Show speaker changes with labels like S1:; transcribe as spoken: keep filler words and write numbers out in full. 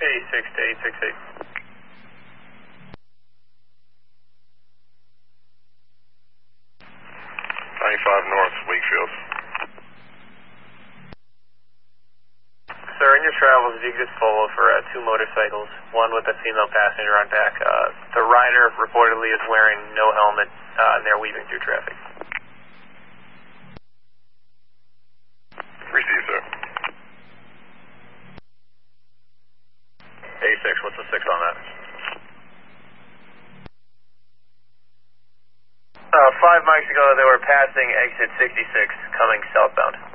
S1: A six to eight six eight.
S2: ninety-five North, Wakefield.
S1: Sir, in your travels, if you could just follow for uh, two motorcycles, one with a female passenger on back. Uh, the rider reportedly is wearing no helmet, uh, and they're weaving through traffic.
S2: Receive, sir. A six, what's the six on that?
S1: Uh, five mics ago, they were passing exit sixty-six, coming southbound.